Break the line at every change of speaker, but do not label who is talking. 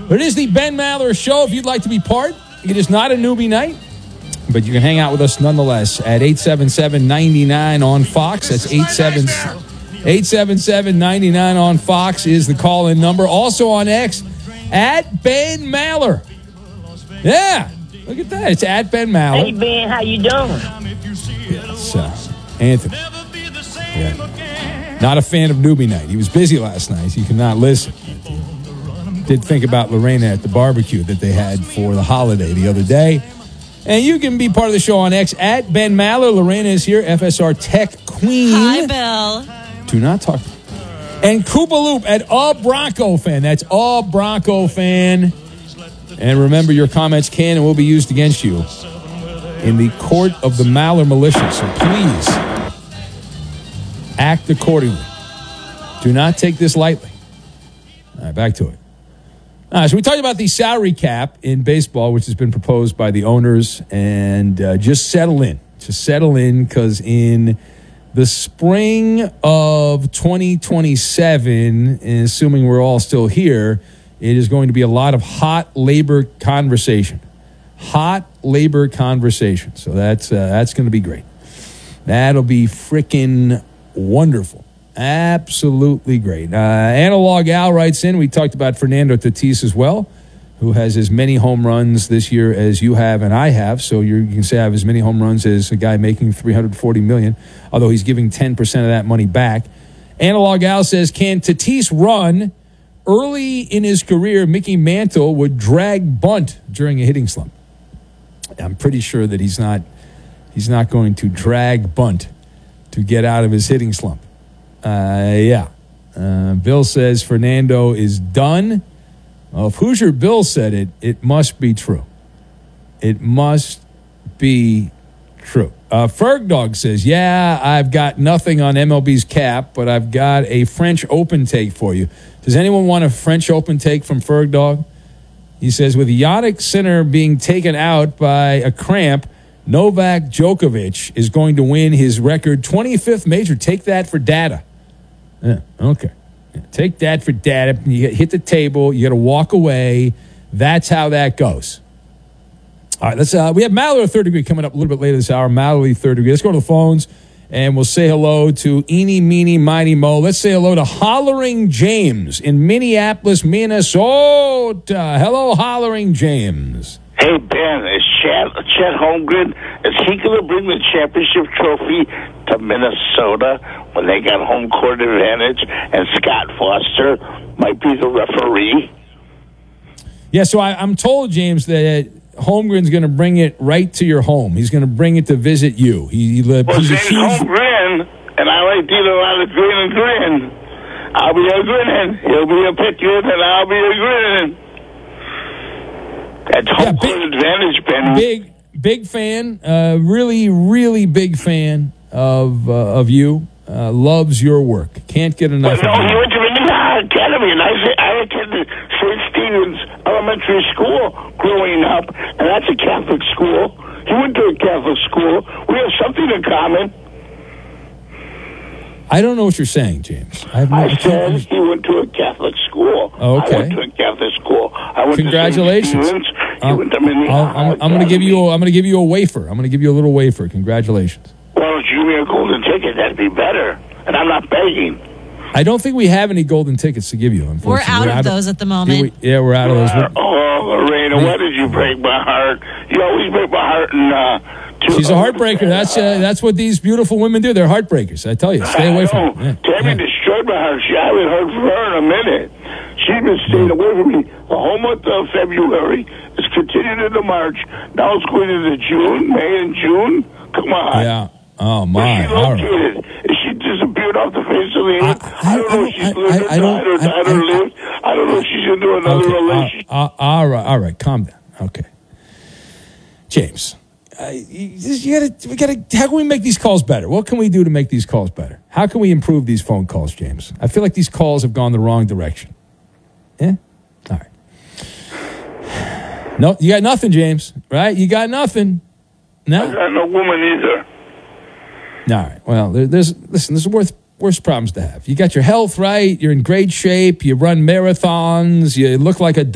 But it is the Ben Maller Show. If you'd like to be part, it is not a newbie night, but you can hang out with us nonetheless at 877-99 on Fox. That's 877-99 on Fox is the call-in number. Also on X, at Ben Maller. Yeah, look at that. It's at Ben Maller.
Hey, Ben, how you doing?
Yes, Anthony. Yeah. Not a fan of newbie night. He was busy last night. He could not listen. Did think about Lorena at the barbecue that they had for the holiday the other day. And you can be part of the show on X at Ben Maller. Lorena is here, FSR Tech Queen.
Hi, Bill.
Do not talk. And Koopa Loop at A Bronco Fan. That's A Bronco Fan. And remember, your comments can and will be used against you in the court of the Maller militia. So please act accordingly. Do not take this lightly. All right, back to it. So we talked about the salary cap in baseball, which has been proposed by the owners, and just settle in. Just settle in, because in the spring of 2027, and assuming we're all still here, it is going to be a lot of hot labor conversation. Hot labor conversation. So that's going to be great. That'll be freaking wonderful. Absolutely great. Analog Al writes in, we talked about Fernando Tatis as well, who has as many home runs this year as you have and I have. So you can say I have as many home runs as a guy making $340 million, although he's giving 10% of that money back. Analog Al says, can Tatis run? Early in his career, Mickey Mantle would drag bunt during a hitting slump. I'm pretty sure that he's not going to drag bunt to get out of his hitting slump. Bill says Fernando is done. Well, if Hoosier Bill said it, it must be true. It must be true. Ferg Dog says, yeah, I've got nothing on MLB's cap, but I've got a French Open take for you. Does anyone want a French Open take from Ferg Dog? He says, with Yannick Sinner being taken out by a cramp, Novak Djokovic is going to win his record 25th major. Take that for data. Yeah, okay. Yeah, take that for data. You hit the table. You got to walk away. That's how that goes. All right, we have Mallory Third Degree coming up a little bit later this hour. Mallory Third Degree. Let's go to the phones, and we'll say hello to Eeny, Meeny, Miny, Mo. Let's say hello to Hollering James in Minneapolis, Minnesota. Hello, Hollering James.
Hey, Ben, is Chet Holmgren, is he going to bring the championship trophy to Minnesota when they got home court advantage and Scott Foster might be the referee?
Yeah, so I'm told, James, that Holmgren's going to bring it right to your home. He's going to bring it to visit you. He's
Holmgren, and I like to eat a lot of grin and grin. I'll be a grinning. He'll be a picture, and I'll be a grinning. That's home court advantage, Ben.
Big fan. Really, really big fan of you. Loves your work. Can't get enough.
Well, no, he went to the Academy, and I attended St. Stephen's Elementary School growing up, and that's a Catholic school. He went to a Catholic school. We have something in common.
I don't know what you're saying, James.
I said he went to a Catholic school.
Oh, okay.
I went to a Catholic school.
Congratulations. I'm going to give you a wafer. I'm going to give you a little wafer. Congratulations.
Why don't you give me a golden ticket? That'd be better. And I'm not begging.
I don't think we have any golden tickets to give you, unfortunately.
We're out of those at the moment.
We're out of those.
Lorena, why did you break my heart? You always break my heart.
She's a heartbreaker. That's what these beautiful women do. They're heartbreakers. I tell you, stay away from her.
Tammy destroyed my heart. I haven't heard from her in a minute. She's been staying away from me the whole month of February. It's continued into March. Now it's going into June, May, and June. Come on.
Yeah. Oh, my.
Is she located? Is she disappeared off the face of the earth? I don't know if she's lived or died or died or lived. I don't know if she's into another relationship.
All right. Calm down. Okay. James, how can we make these calls better? What can we do to make these calls better? How can we improve these phone calls, James? I feel like these calls have gone the wrong direction. Yeah? All right. No, you got nothing, James, right? You got nothing. No?
I got no woman either.
All right. Well, there's worse problems to have. You got your health right. You're in great shape. You run marathons. You look like a